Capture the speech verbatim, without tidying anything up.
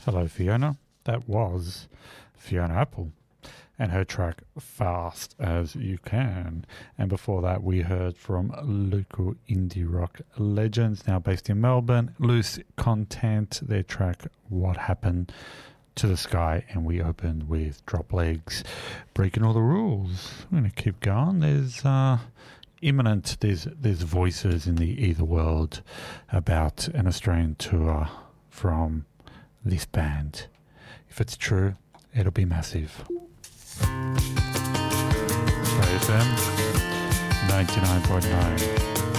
Hello, Fiona. That was Fiona Apple and her track Fast As You Can. And before that, we heard from local indie rock legends, now based in Melbourne, Loose Content, their track What Happened to the Sky. And we opened with Drop Legs, Breaking All the Rules. We're going to keep going. There's uh, imminent, there's, there's voices in the ether world about an Australian tour from this band. If it's true, it'll be massive. Play F M ninety-nine point nine.